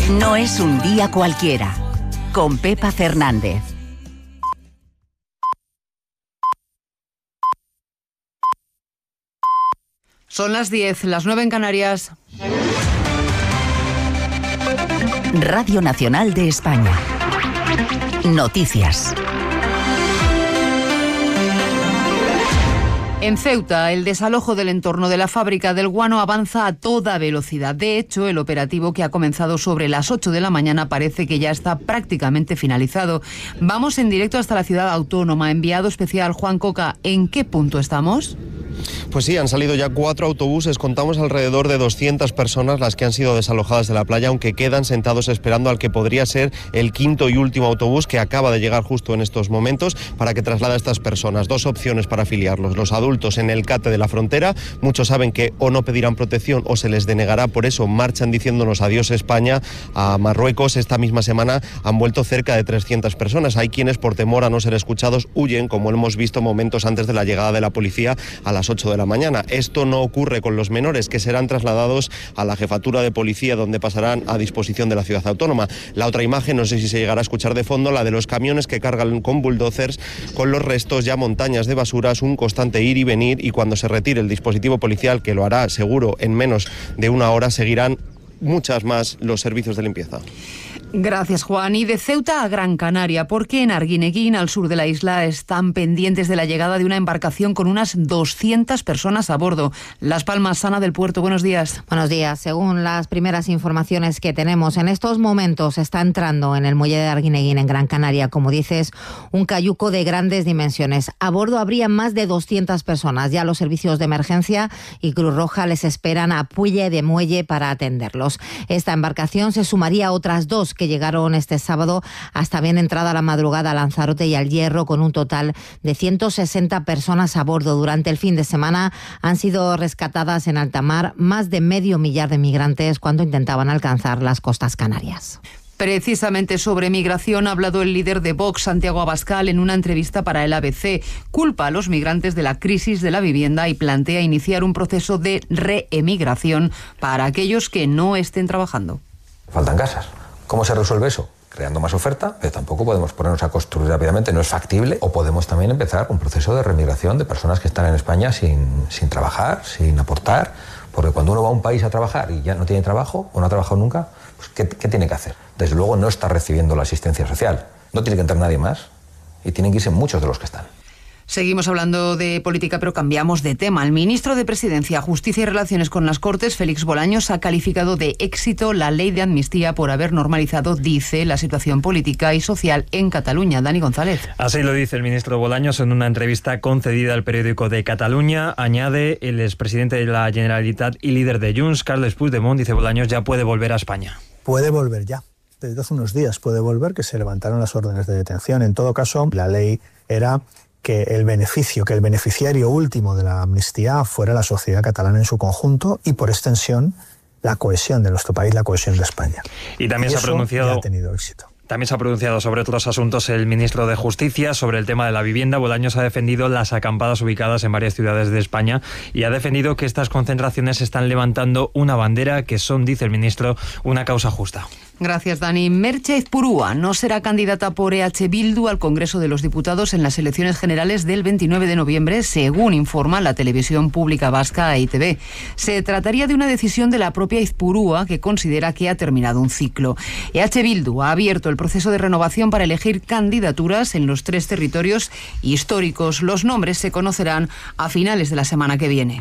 No es un día cualquiera. Con Pepa Fernández. Son las 10, las 9 en Canarias. Radio Nacional de España. Noticias. En Ceuta, el desalojo del entorno de la fábrica del guano avanza a toda velocidad. De hecho, el operativo, que ha comenzado sobre las 8 de la mañana, parece que ya está prácticamente finalizado. Vamos en directo hasta la ciudad autónoma. Enviado especial Juan Coca, ¿en qué punto estamos? Pues sí, han salido ya 4 autobuses, contamos alrededor de 200 personas las que han sido desalojadas de la playa, aunque quedan sentados esperando al que podría ser el quinto y último autobús, que acaba de llegar justo en estos momentos, para que traslade a estas personas. 2 opciones para afiliarlos: los adultos en el CATE de la frontera, muchos saben que o no pedirán protección o se les denegará, por eso marchan diciéndonos adiós España. A Marruecos esta misma semana han vuelto cerca de 300 personas. Hay quienes, por temor a no ser escuchados, huyen, como hemos visto momentos antes de la llegada de la policía a las 8 de la mañana. Esto no ocurre con los menores, que serán trasladados a la jefatura de policía, donde pasarán a disposición de la ciudad autónoma. La otra imagen, no sé si se llegará a escuchar de fondo, la de los camiones que cargan con bulldozers con los restos, ya montañas de basuras, un constante ir y venir, y cuando se retire el dispositivo policial, que lo hará seguro en menos de una hora, seguirán muchas más los servicios de limpieza. Gracias, Juan. Y de Ceuta a Gran Canaria, porque en Arguineguín, al sur de la isla, están pendientes de la llegada de una embarcación con unas 200 personas a bordo. Las Palmas, Ana del Puerto, buenos días. Buenos días. Según las primeras informaciones que tenemos, en estos momentos está entrando en el muelle de Arguineguín, en Gran Canaria, como dices, un cayuco de grandes dimensiones. A bordo habría más de 200 personas. Ya los servicios de emergencia y Cruz Roja les esperan a Puelle de Muelle para atenderlos. Esta embarcación se sumaría a otras 2 que llegaron este sábado hasta bien entrada la madrugada a Lanzarote y al Hierro, con un total de 160 personas a bordo. Durante el fin de semana han sido rescatadas en alta mar más de medio millar de migrantes cuando intentaban alcanzar las costas canarias. Precisamente sobre migración ha hablado el líder de Vox, Santiago Abascal, en una entrevista para el ABC. Culpa a los migrantes de la crisis de la vivienda y plantea iniciar un proceso de reemigración para aquellos que no estén trabajando. Faltan casas. ¿Cómo se resuelve eso? Creando más oferta, pero tampoco podemos ponernos a construir rápidamente, no es factible. O podemos también empezar un proceso de remigración de personas que están en España sin trabajar, sin aportar, porque cuando uno va a un país a trabajar y ya no tiene trabajo o no ha trabajado nunca, pues ¿qué tiene que hacer? Desde luego no está recibiendo la asistencia social, no tiene que entrar nadie más y tienen que irse muchos de los que están. Seguimos hablando de política, pero cambiamos de tema. El ministro de Presidencia, Justicia y Relaciones con las Cortes, Félix Bolaños, ha calificado de éxito la ley de amnistía por haber normalizado, dice, la situación política y social en Cataluña. Dani González. Así lo dice el ministro Bolaños en una entrevista concedida al periódico de Cataluña. Añade, el expresidente de la Generalitat y líder de Junts, Carles Puigdemont, dice Bolaños, ya puede volver a España. Puede volver ya. Desde hace unos días puede volver, que se levantaron las órdenes de detención. En todo caso, la ley era que el beneficiario último de la amnistía fuera la sociedad catalana en su conjunto y, por extensión, la cohesión de nuestro país, la cohesión de España. Y también se ha pronunciado. Ha tenido éxito. También se ha pronunciado sobre otros asuntos el ministro de Justicia, sobre el tema de la vivienda. Bolaños ha defendido las acampadas ubicadas en varias ciudades de España y ha defendido que estas concentraciones están levantando una bandera que son, dice el ministro, una causa justa. Gracias, Dani. Merche Izpurúa no será candidata por EH Bildu al Congreso de los Diputados en las elecciones generales del 29 de noviembre, según informa la televisión pública vasca EITB. Se trataría de una decisión de la propia Izpurúa, que considera que ha terminado un ciclo. EH Bildu ha abierto el proceso de renovación para elegir candidaturas en los 3 territorios históricos. Los nombres se conocerán a finales de la semana que viene.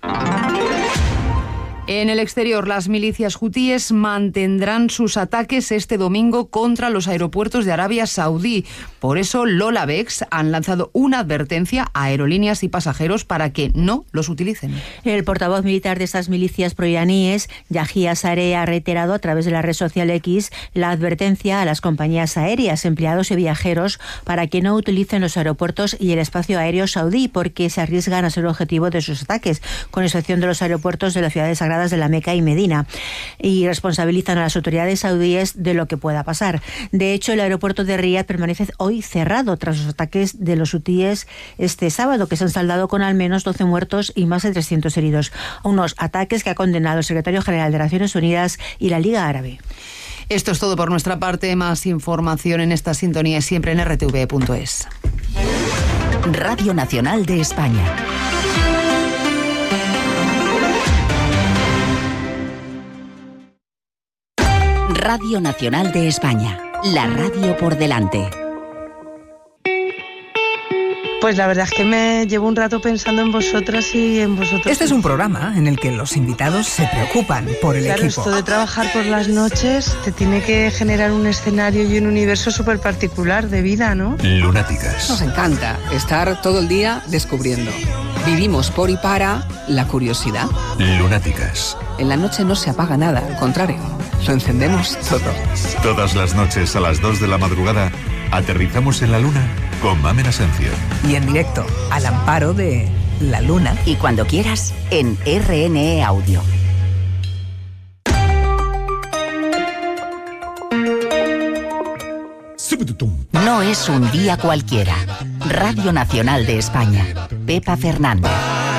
En el exterior, las milicias hutíes mantendrán sus ataques este domingo contra los aeropuertos de Arabia Saudí. Por eso, Lola Bex han lanzado una advertencia a aerolíneas y pasajeros para que no los utilicen. El portavoz militar de estas milicias proiraníes, Yahya Saree, ha reiterado a través de la red social X la advertencia a las compañías aéreas, empleados y viajeros para que no utilicen los aeropuertos y el espacio aéreo saudí, porque se arriesgan a ser objetivo de sus ataques, con excepción de los aeropuertos de las ciudades sagradas de la Meca y Medina, y responsabilizan a las autoridades saudíes de lo que pueda pasar. De hecho, el aeropuerto de Riad permanece hoy cerrado tras los ataques de los hutíes este sábado, que se han saldado con al menos 12 muertos y más de 300 heridos. Unos ataques que ha condenado el secretario general de Naciones Unidas y la Liga Árabe. Esto es todo por nuestra parte. Más información en esta sintonía y siempre en rtv.es. Radio Nacional de España. Radio Nacional de España. La radio por delante. Pues la verdad es que me llevo un rato pensando en vosotras y en vosotros. Este es un programa en el que los invitados se preocupan por el equipo. Esto de trabajar por las noches te tiene que generar un escenario y un universo súper particular de vida, ¿no? Lunáticas. Nos encanta estar todo el día descubriendo. Vivimos por y para la curiosidad. Lunáticas. En la noche no se apaga nada, al contrario, lo encendemos todo. Todas las noches a las 2 de la madrugada aterrizamos en la luna con Mamen Asencio. Y en directo, al amparo de la luna. Y cuando quieras, en RNE Audio. No es un día cualquiera. Radio Nacional de España. Pepa Fernández.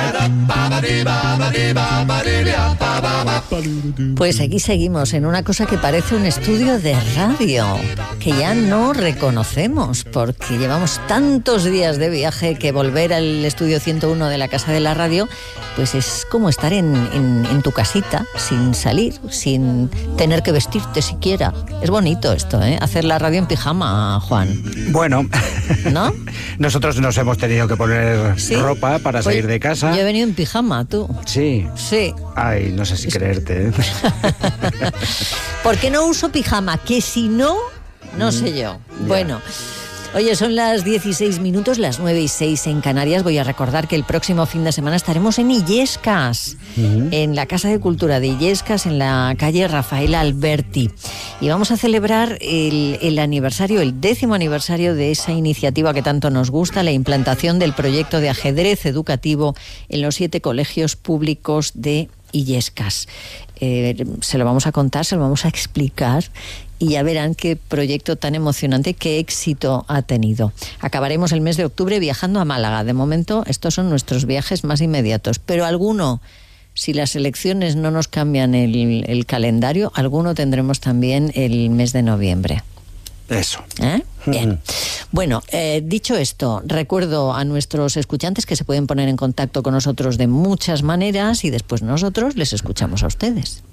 Pues aquí seguimos en una cosa que parece un estudio de radio, que ya no reconocemos, porque llevamos tantos días de viaje que volver al estudio 101 de la Casa de la Radio, pues es como estar en tu casita, sin salir, sin tener que vestirte siquiera. Es bonito esto, ¿eh? Hacer la radio en pijama, Juan. Bueno, ¿no? Nosotros nos hemos tenido que poner ropa para salir de casa. Yo he venido en pijama, ¿tú? Sí. Sí. Ay, no sé si creerte, ¿eh? ¿Por qué no uso pijama? Que si no, no sé yo. Bueno. Oye, son las 16 minutos, las 9:06 en Canarias. Voy a recordar que el próximo fin de semana estaremos en Illescas, en la Casa de Cultura de Illescas, en la calle Rafael Alberti. Y vamos a celebrar el aniversario, el 10º aniversario de esa iniciativa que tanto nos gusta, la implantación del proyecto de ajedrez educativo en los 7 colegios públicos de Illescas. Se lo vamos a contar, se lo vamos a explicar y ya verán qué proyecto tan emocionante, qué éxito ha tenido. Acabaremos el mes de octubre viajando a Málaga. De momento, estos son nuestros viajes más inmediatos, pero alguno, si las elecciones no nos cambian el calendario, alguno tendremos también el mes de noviembre. Eso. Bien. Bueno, dicho esto, recuerdo a nuestros escuchantes que se pueden poner en contacto con nosotros de muchas maneras y después nosotros les escuchamos a ustedes.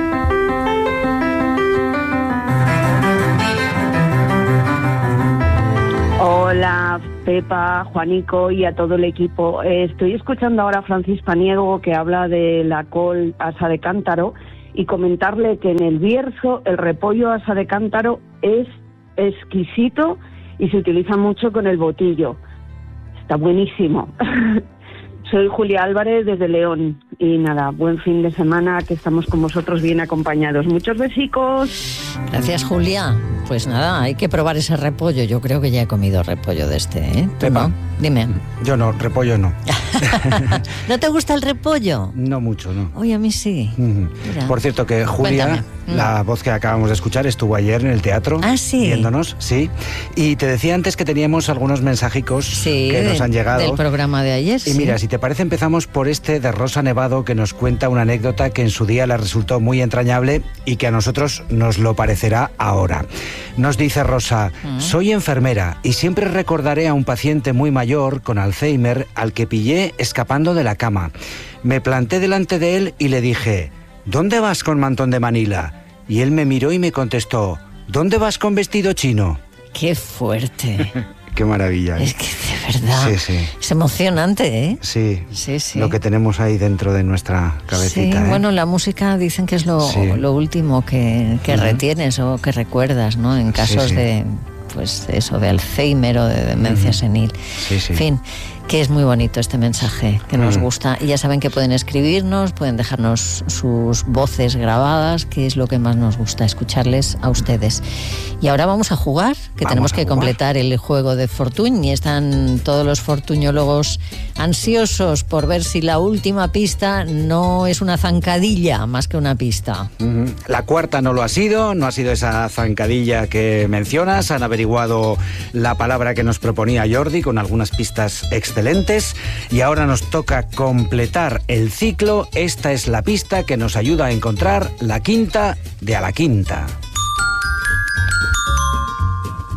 Hola, Pepa, Juanico y a todo el equipo. Estoy escuchando ahora a Francis Paniego, que habla de la col asa de cántaro, y comentarle que en el Bierzo el repollo asa de cántaro es exquisito y se utiliza mucho con el botillo. Está buenísimo. Soy Julia Álvarez desde León y nada, buen fin de semana, que estamos con vosotros bien acompañados. Muchos besicos. Gracias, Julia. Pues nada, hay que probar ese repollo. Yo creo que ya he comido repollo de este, ¿eh? Pepa, ¿no? Dime. Yo no, repollo no. ¿No te gusta el repollo? No mucho, no. Oye, a mí sí. Mira. Por cierto, que Julia, la voz que acabamos de escuchar, estuvo ayer en el teatro. Ah, sí. Viéndonos, sí. Y te decía antes que teníamos algunos mensajicos que nos han llegado. Del programa de ayer, Y mira, si te parece, empezamos por este de Rosa Nevado, que nos cuenta una anécdota que en su día le resultó muy entrañable y que a nosotros nos lo parecerá ahora. Nos dice Rosa: soy enfermera y siempre recordaré a un paciente muy mayor con Alzheimer al que pillé escapando de la cama. Me planté delante de él y le dije: ¿dónde vas con mantón de Manila? Y él me miró y me contestó: ¿dónde vas con vestido chino? ¡Qué fuerte! Qué maravilla, ¿eh? Es que de verdad, sí. Es emocionante, ¿eh? Sí, sí. Lo que tenemos ahí dentro de nuestra cabecita. Sí, bueno, la música dicen que es lo último que retienes o que recuerdas, ¿no? En casos de, pues eso, de Alzheimer o de demencia senil. En fin, que es muy bonito este mensaje, que nos gusta. Y ya saben que pueden escribirnos, pueden dejarnos sus voces grabadas, que es lo que más nos gusta, escucharles a ustedes. Y ahora vamos a jugar, que tenemos que completar el juego de Fortuny. Y están todos los fortuñólogos ansiosos por ver si la última pista no es una zancadilla más que una pista. La cuarta no lo ha sido esa zancadilla que mencionas. Han averiguado la palabra que nos proponía Jordi con algunas pistas excelentes. Y ahora nos toca completar el ciclo. Esta es la pista que nos ayuda a encontrar la quinta de a la quinta.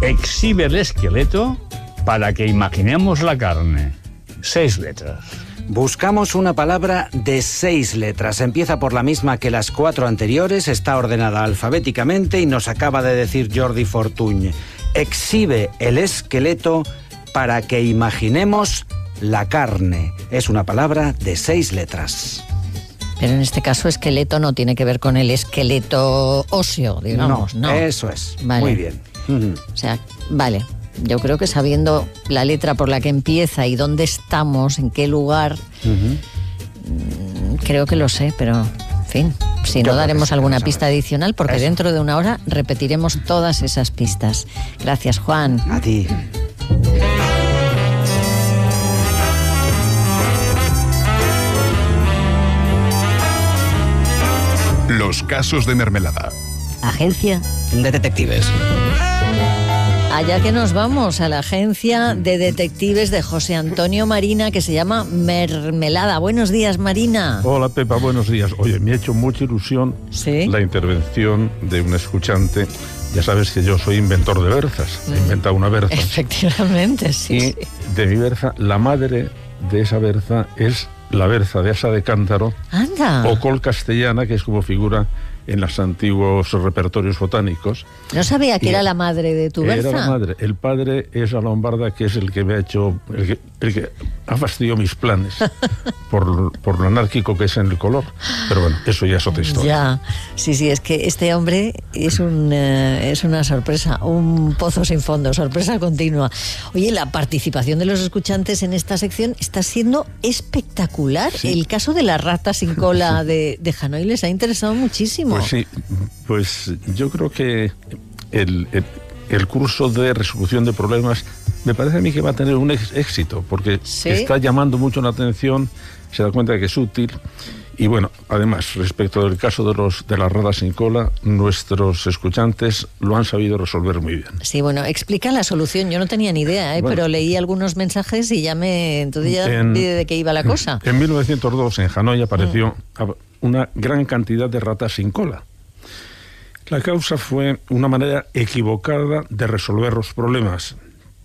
Exhibe el esqueleto para que imaginemos la carne. 6 letras. Buscamos una palabra de 6 letras. Empieza por la misma que las 4 anteriores, está ordenada alfabéticamente y nos acaba de decir Jordi Fortuny. Exhibe el esqueleto para que imaginemos la carne. Es una palabra de 6 letras. Pero en este caso esqueleto no tiene que ver con el esqueleto óseo, digamos, ¿no? Eso es. Vale. Muy bien. O sea, vale. Yo creo que sabiendo la letra por la que empieza y dónde estamos, en qué lugar, creo que lo sé, pero en fin, si no daremos alguna pista adicional, porque dentro de una hora repetiremos todas esas pistas. Gracias, Juan. A ti. Los casos de Mermelada. Agencia de Detectives. Allá que nos vamos, a la agencia de detectives de José Antonio Marina, que se llama Mermelada. Buenos días, Marina. Hola, Pepa, buenos días. Oye, me ha hecho mucha ilusión la intervención de un escuchante. Ya sabes que yo soy inventor de berzas. He inventado una berza. Efectivamente, sí. Y de mi berza, la madre de esa berza es la berza de Asa de Cántaro. Anda. O col castellana, que es como figura en los antiguos repertorios botánicos. No sabía que era la madre de tu berza. Era la madre. El padre es la lombarda, que es el que me ha hecho, el que ha fastidiado mis planes por lo anárquico que es en el color. Pero bueno, eso ya es otra historia. Ya, sí, es que este hombre es una sorpresa, un pozo sin fondo, sorpresa continua. Oye, la participación de los escuchantes en esta sección está siendo espectacular. Sí. El caso de la rata sin cola de Hanoi les ha interesado muchísimo. Pues sí, pues yo creo que el curso de resolución de problemas me parece a mí que va a tener un éxito, porque está llamando mucho la atención, se da cuenta de que es útil. Y bueno, además, respecto del caso de las ratas sin cola, nuestros escuchantes lo han sabido resolver muy bien. Sí, bueno, explica la solución. Yo no tenía ni idea, bueno, pero leí algunos mensajes y entonces ya vi de qué iba la cosa. En 1902, en Hanoi, apareció una gran cantidad de ratas sin cola. La causa fue una manera equivocada de resolver los problemas,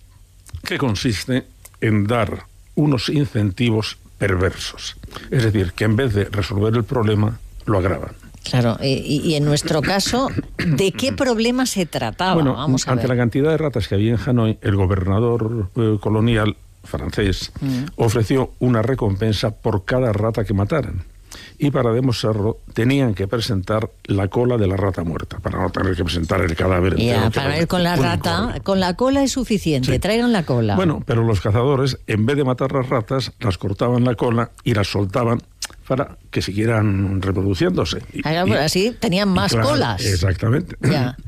que consiste en dar unos incentivos perversos. Es decir, que en vez de resolver el problema, lo agravan. Claro, y en nuestro caso, ¿de qué problema se trataba? Bueno, vamos a ante ver. La cantidad de ratas que había en Hanoi, el gobernador colonial francés ofreció una recompensa por cada rata que mataran. Y para demostrarlo tenían que presentar la cola de la rata muerta, para no tener que presentar el cadáver. Para ir con la rata, con la cola es suficiente, traigan la cola. Bueno, pero los cazadores, en vez de matar las ratas, las cortaban la cola y las soltaban para que siguieran reproduciéndose. Así tenían más colas. Exactamente. Ya.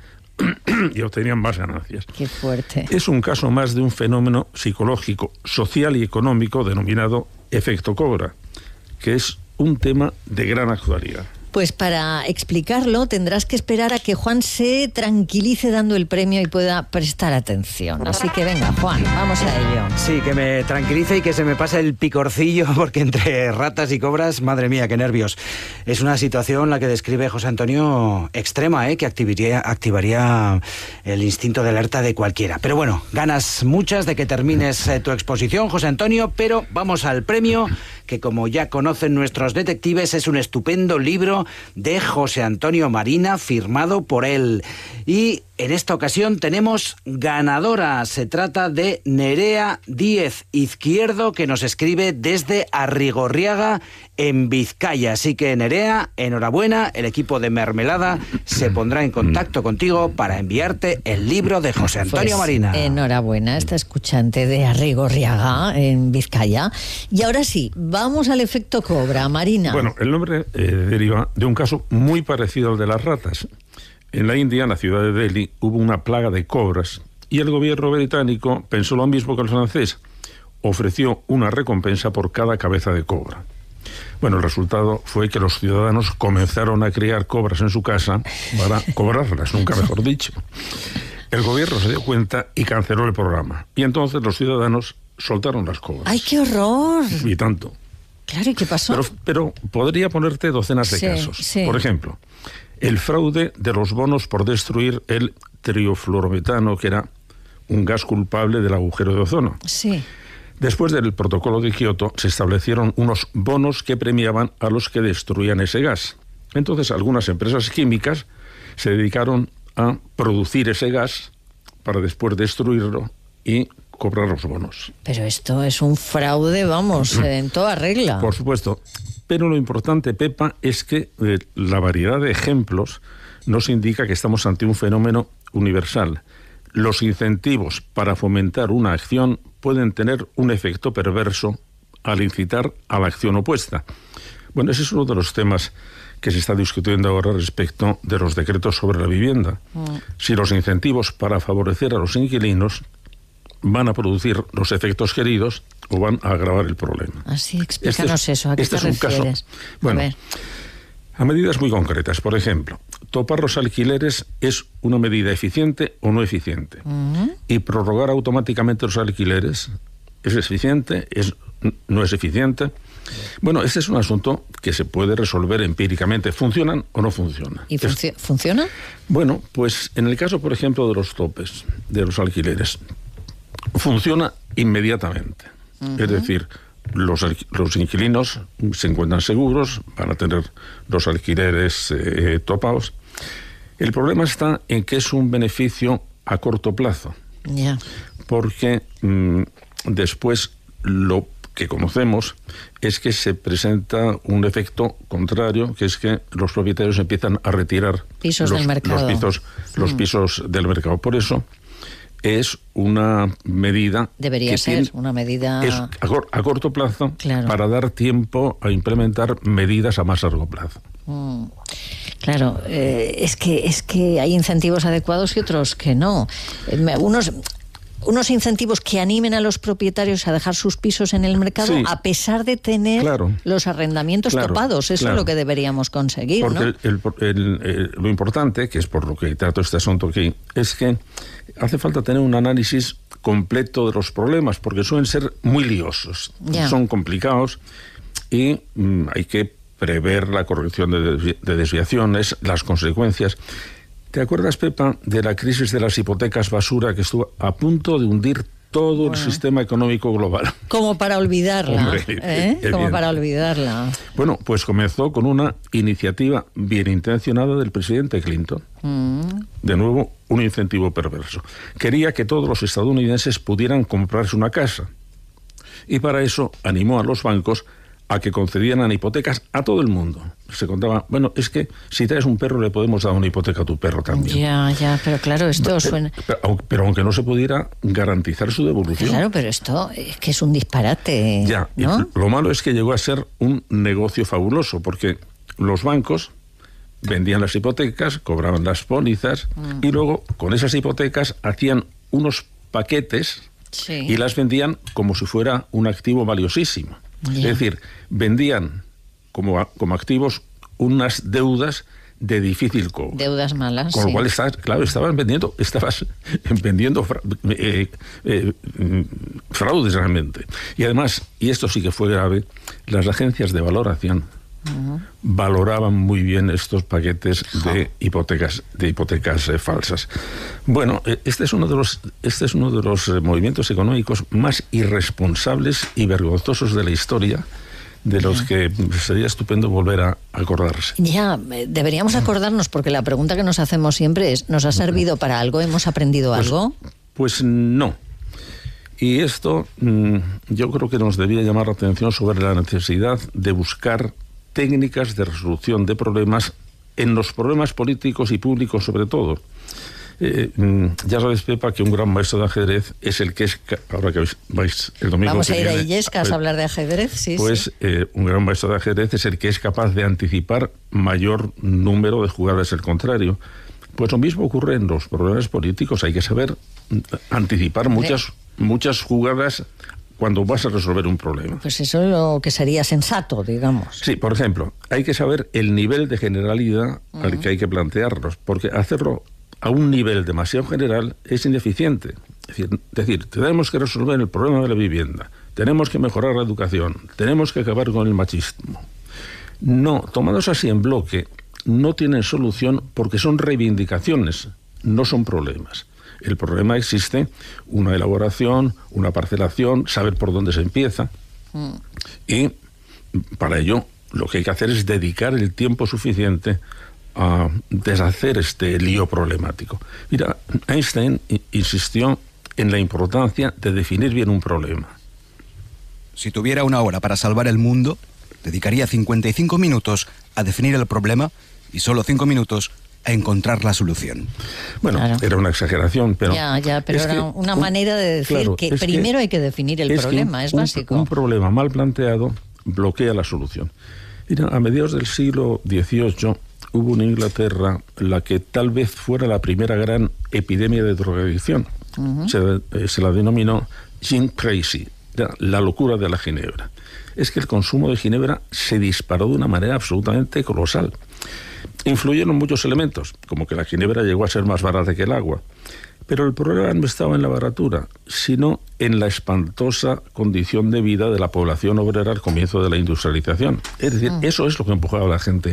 Y obtenían más ganancias. Qué fuerte. Es un caso más de un fenómeno psicológico, social y económico denominado efecto cobra, que es un tema de gran actualidad. Pues para explicarlo tendrás que esperar a que Juan se tranquilice dando el premio y pueda prestar atención. Así que venga, Juan, vamos a ello. Sí, que me tranquilice y que se me pase el picorcillo, porque entre ratas y cobras, madre mía, qué nervios. Es una situación la que describe José Antonio extrema, que activaría el instinto de alerta de cualquiera. Pero bueno, ganas muchas de que termines tu exposición, José Antonio, pero vamos al premio, que como ya conocen nuestros detectives, es un estupendo libro de José Antonio Marina, firmado por él. Y en esta ocasión tenemos ganadora. Se trata de Nerea Díez Izquierdo, que nos escribe desde Arrigorriaga, en Vizcaya. Así que, Nerea, enhorabuena. El equipo de Mermelada se pondrá en contacto contigo para enviarte el libro de José Antonio Marina. Enhorabuena, esta escuchante de Arrigorriaga, en Vizcaya. Y ahora sí, vamos al efecto cobra, Marina. Bueno, el nombre deriva de un caso muy parecido al de las ratas. En la India, en la ciudad de Delhi, hubo una plaga de cobras y el gobierno británico pensó lo mismo que el francés. Ofreció una recompensa por cada cabeza de cobra. Bueno, el resultado fue que los ciudadanos comenzaron a criar cobras en su casa para cobrarlas, nunca mejor dicho. El gobierno se dio cuenta y canceló el programa. Y entonces los ciudadanos soltaron las cobras. ¡Ay, qué horror! Y tanto. Claro, ¿y qué pasó? Pero podría ponerte docenas de casos. Sí. Por ejemplo, el fraude de los bonos por destruir el triofluorometano, que era un gas culpable del agujero de ozono. Sí. Después del protocolo de Kioto se establecieron unos bonos que premiaban a los que destruían ese gas. Entonces algunas empresas químicas se dedicaron a producir ese gas para después destruirlo y cobrar los bonos. Pero esto es un fraude, vamos, en toda regla. Por supuesto. Pero lo importante, Pepa, es que la variedad de ejemplos nos indica que estamos ante un fenómeno universal. Los incentivos para fomentar una acción pueden tener un efecto perverso al incitar a la acción opuesta. Bueno, ese es uno de los temas que se está discutiendo ahora respecto de los decretos sobre la vivienda. Si los incentivos para favorecer a los inquilinos van a producir los efectos queridos o van a agravar el problema. Así, explícanos eso, ¿a qué te refieres? Bueno, a medidas muy concretas. Por ejemplo, topar los alquileres es una medida eficiente o no eficiente. Y prorrogar automáticamente los alquileres es eficiente, no es eficiente. Bueno, este es un asunto que se puede resolver empíricamente. ¿Funcionan o no funcionan? ¿Y funciona? Bueno, pues en el caso, por ejemplo, de los topes de los alquileres, funciona inmediatamente. Es decir, los inquilinos se encuentran seguros, van a tener los alquileres topados. El problema está en que es un beneficio a corto plazo. Porque después lo que conocemos es que se presenta un efecto contrario, que es que los propietarios empiezan a retirar pisos del mercado. Los pisos del mercado. Por eso es una medida... Debería ser una medida... Es a corto plazo, claro, para dar tiempo a implementar medidas a más largo plazo. Claro, es que hay incentivos adecuados y otros que no. Unos incentivos que animen a los propietarios a dejar sus pisos en el mercado, sí, a pesar de tener los arrendamientos topados. Eso es lo que deberíamos conseguir, porque ¿no? Lo importante, que es por lo que trato este asunto aquí, es que hace falta tener un análisis completo de los problemas, porque suelen ser muy liosos, son complicados y hay que prever la corrección de desviaciones, las consecuencias. ¿Te acuerdas, Pepa, de la crisis de las hipotecas basura que estuvo a punto de hundir todo el sistema económico global? Como para olvidarla, Como para olvidarla. Bueno, pues comenzó con una iniciativa bien intencionada del presidente Clinton. De nuevo, un incentivo perverso. Quería que todos los estadounidenses pudieran comprarse una casa. Y para eso animó a los bancos a que concedieran hipotecas a todo el mundo. Se contaba, bueno, es que si traes un perro le podemos dar una hipoteca a tu perro también. Ya, pero claro, esto suena... Pero aunque no se pudiera garantizar su devolución. Claro, pero esto es que es un disparate, ¿no? Y lo malo es que llegó a ser un negocio fabuloso, porque los bancos vendían las hipotecas, cobraban las pólizas, y luego con esas hipotecas hacían unos paquetes y las vendían como si fuera un activo valiosísimo. Es decir, vendían como activos unas deudas de difícil cobro. Deudas malas, con lo cual, estabas vendiendo fraudes realmente. Y además, y esto sí que fue grave, las agencias de valoración valoraban muy bien estos paquetes de hipotecas falsas. Bueno, este es uno de los movimientos económicos más irresponsables y vergonzosos de la historia, de los que sería estupendo volver a acordarse. Deberíamos acordarnos, porque la pregunta que nos hacemos siempre es, ¿nos ha servido para algo? ¿Hemos aprendido algo? Pues no. Y esto yo creo que nos debía llamar la atención sobre la necesidad de buscar técnicas de resolución de problemas, en los problemas políticos y públicos sobre todo. Ya sabes, Pepa, que un gran maestro de ajedrez es el que es... Ahora que vais el domingo... Vamos a ir a Illescas a hablar de ajedrez, sí. Un gran maestro de ajedrez es el que es capaz de anticipar mayor número de jugadas del contrario. Pues lo mismo ocurre en los problemas políticos. Hay que saber anticipar muchas jugadas cuando vas a resolver un problema. Pues eso es lo que sería sensato, digamos. Sí, por ejemplo, hay que saber el nivel de generalidad al que hay que plantearlos, porque hacerlo a un nivel demasiado general es ineficiente. Es decir, tenemos que resolver el problema de la vivienda, tenemos que mejorar la educación, tenemos que acabar con el machismo. No, tomados así en bloque, no tienen solución porque son reivindicaciones, no son problemas. El problema existe una elaboración, una parcelación, saber por dónde se empieza. Y para ello lo que hay que hacer es dedicar el tiempo suficiente a deshacer este lío problemático. Mira, Einstein insistió en la importancia de definir bien un problema. Si tuviera una hora para salvar el mundo, dedicaría 55 minutos a definir el problema y solo 5 minutos a encontrar la solución. Bueno, claro, era una exageración, pero... pero era una manera de decir, claro, que primero hay que definir el problema, es básico. Un problema mal planteado bloquea la solución. Mira, a mediados del siglo XVIII hubo en Inglaterra la que tal vez fuera la primera gran epidemia de drogadicción. Se la denominó gin crazy, la locura de la ginebra. Es que el consumo de ginebra se disparó de una manera absolutamente colosal. Influyeron muchos elementos, como que la ginebra llegó a ser más barata que el agua. Pero el problema no estaba en la baratura, sino en la espantosa condición de vida de la población obrera al comienzo de la industrialización. Es decir, eso es lo que empujaba a la gente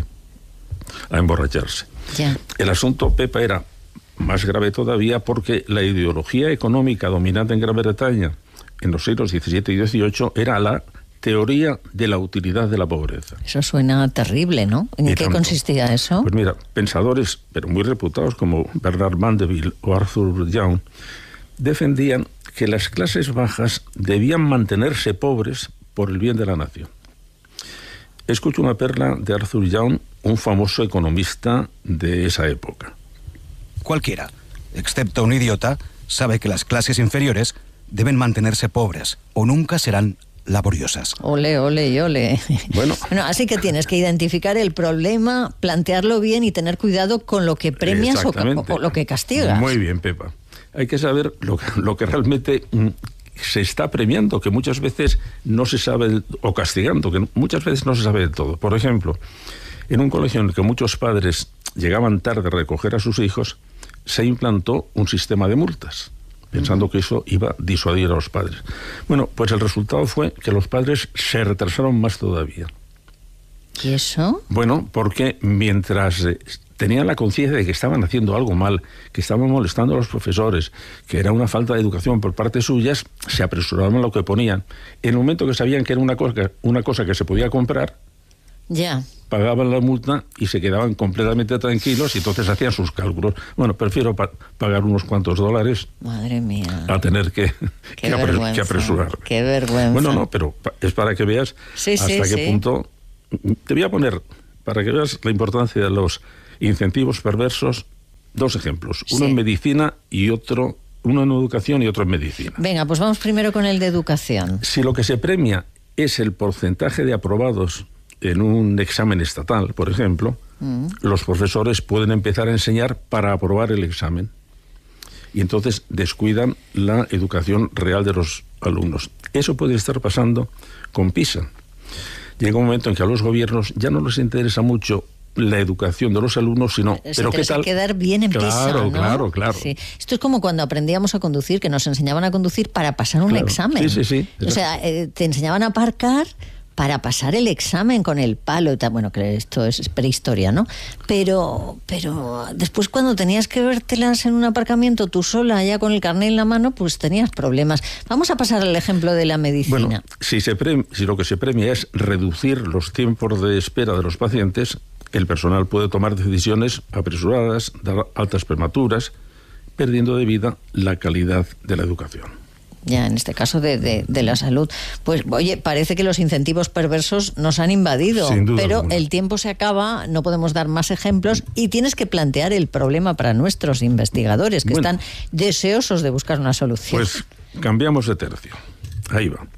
a emborracharse. El asunto, Pepa, era más grave todavía porque la ideología económica dominante en Gran Bretaña en los siglos XVII y XVIII era la teoría de la utilidad de la pobreza. Eso suena terrible, ¿no? ¿En qué consistía eso? Pues mira, pensadores, pero muy reputados como Bernard Mandeville o Arthur Young, defendían que las clases bajas debían mantenerse pobres por el bien de la nación. Escucho una perla de Arthur Young, un famoso economista de esa época. Cualquiera, excepto un idiota, sabe que las clases inferiores deben mantenerse pobres o nunca serán laboriosas. Ole, ole y ole. Bueno, así que tienes que identificar el problema, plantearlo bien y tener cuidado con lo que premias o lo que castigas. Muy bien, Pepa. Hay que saber lo que realmente se está premiando, que muchas veces no se sabe, o castigando, que muchas veces no se sabe de todo. Por ejemplo, en un colegio en el que muchos padres llegaban tarde a recoger a sus hijos, se implantó un sistema de multas, pensando que eso iba a disuadir a los padres. Bueno, pues el resultado fue que los padres se retrasaron más todavía. ¿Y eso? Bueno, porque mientras tenían la conciencia de que estaban haciendo algo mal, que estaban molestando a los profesores, que era una falta de educación por parte suyas, se apresuraban a lo que ponían. En el momento que sabían que era una cosa que se podía comprar, pagaban la multa y se quedaban completamente tranquilos y entonces hacían sus cálculos. Bueno, prefiero pagar unos cuantos dólares, madre mía, a tener que apresurar. Qué vergüenza. Bueno, no, pero es para que veas hasta qué punto. Te voy a poner, para que veas la importancia de los incentivos perversos, dos ejemplos. Uno en medicina y otro, uno en educación y otro en medicina. Venga, pues vamos primero con el de educación. Si lo que se premia es el porcentaje de aprobados en un examen estatal, por ejemplo, los profesores pueden empezar a enseñar para aprobar el examen. Y entonces descuidan la educación real de los alumnos. Eso puede estar pasando con PISA. Llega un momento en que a los gobiernos ya no les interesa mucho la educación de los alumnos, sino pero qué tal quedar bien en PISA, ¿no? Claro. Sí. Esto es como cuando aprendíamos a conducir, que nos enseñaban a conducir para pasar un examen. Sí. O sea, te enseñaban a aparcar para pasar el examen con el palo y tal. Bueno, que esto es prehistoria, ¿no? Pero después cuando tenías que vértelas en un aparcamiento tú sola, ya con el carnet en la mano, pues tenías problemas. Vamos a pasar al ejemplo de la medicina. Bueno, si lo que se premia es reducir los tiempos de espera de los pacientes, el personal puede tomar decisiones apresuradas, dar altas prematuras, perdiendo de vida la calidad de la educación. Ya, en este caso de la salud. Pues, oye, parece que los incentivos perversos nos han invadido, pero alguna. El tiempo se acaba, no podemos dar más ejemplos y tienes que plantear el problema para nuestros investigadores, que están deseosos de buscar una solución. Pues cambiamos de tercio. Ahí va.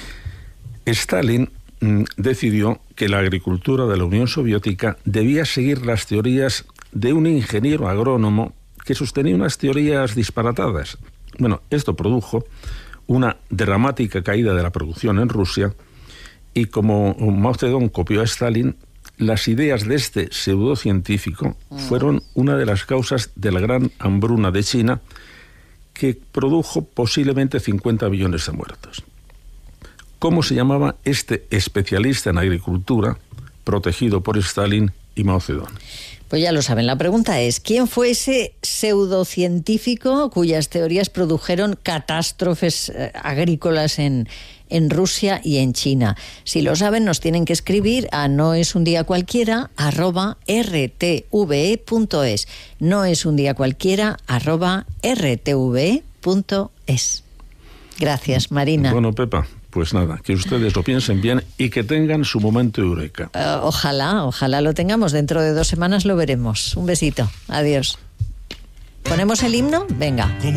Stalin decidió que la agricultura de la Unión Soviética debía seguir las teorías de un ingeniero agrónomo que sostenía unas teorías disparatadas. Bueno, esto produjo una dramática caída de la producción en Rusia y como Mao Zedong copió a Stalin, las ideas de este pseudocientífico fueron una de las causas de la gran hambruna de China, que produjo posiblemente 50 millones de muertos. ¿Cómo se llamaba este especialista en agricultura, protegido por Stalin y Mao Zedong. Pues ya lo saben, la pregunta es, ¿quién fue ese pseudocientífico cuyas teorías produjeron catástrofes agrícolas en Rusia y en China? Si lo saben, nos tienen que escribir a noesundiacualquiera@rtve.es. noesundiacualquiera@rtve.es. Gracias, Marina. Bueno, Pepa, pues nada, que ustedes lo piensen bien y que tengan su momento eureka. Ojalá lo tengamos. Dentro de 2 semanas lo veremos. Un besito. Adiós. ¿Ponemos el himno? Venga.